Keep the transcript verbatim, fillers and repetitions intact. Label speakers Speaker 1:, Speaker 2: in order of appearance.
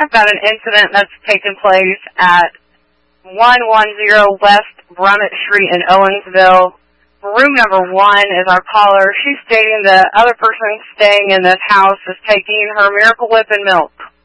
Speaker 1: have got an incident that's taken place at one ten West Brummett Street in Owensville. Room number one is our caller. She's stating the other person staying in this house is taking her Miracle Whip and milk.